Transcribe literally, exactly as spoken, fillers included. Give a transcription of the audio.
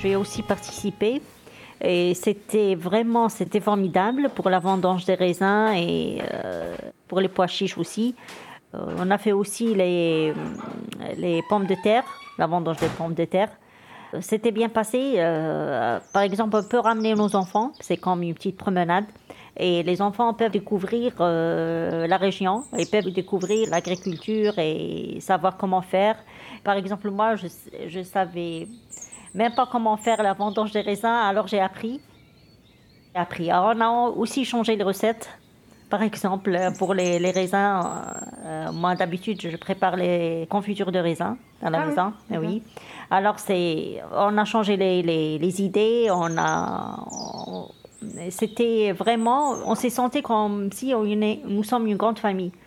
j'ai aussi participé. Et c'était vraiment, c'était formidable pour la vendange des raisins et euh, pour les pois chiches aussi. Euh, on a fait aussi les, les pommes de terre, la vendange des pommes de terre. C'était bien passé. Euh, par exemple, on peut ramener nos enfants, c'est comme une petite promenade. Et les enfants peuvent découvrir euh, la région, ils peuvent découvrir l'agriculture et savoir comment faire. Par exemple, moi, je je savais même pas comment faire la vendange des raisins, alors j'ai appris. J'ai appris. Alors, on a aussi changé les recettes. Par exemple, pour les, les raisins, euh, moi d'habitude je prépare les confitures de raisins à la Ah oui, maison. Eh d'accord. oui. Alors c'est, on a changé les, les, les idées, on a, on- c'était vraiment, on s'est senti comme si on est- nous sommes une grande famille.